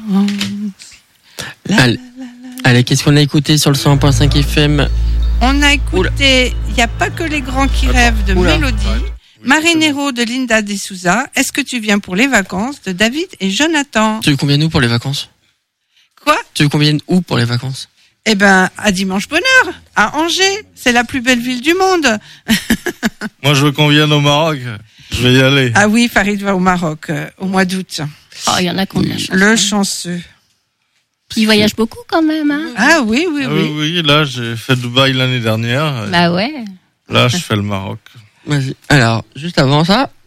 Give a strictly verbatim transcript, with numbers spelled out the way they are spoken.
La, allez, la, la, la, allez, qu'est-ce qu'on a écouté sur le cent un virgule cinq F M? On a écouté Il n'y a pas que les grands qui Attends. rêvent de Oula. Mélodie, ouais. oui, Marinero de Linda De Souza, Est-ce que tu viens pour les vacances de David et Jonathan. Tu veux qu'on vienne où pour les vacances? Quoi? Tu veux qu'on vienne où pour les vacances? Eh ben, à Dimanche Bonheur, à Angers. C'est la plus belle ville du monde. Moi, je veux qu'on vienne au Maroc. Je vais y aller. Ah oui, Farid va au Maroc euh, au mois d'août. Oh, il y en a combien? Le chanceux. Il voyage beaucoup quand même, hein? Ah oui, oui, ah, oui. Oui, là, j'ai fait Dubaï l'année dernière. Bah ouais. Là, je fais le Maroc. Vas-y. Alors, juste avant ça,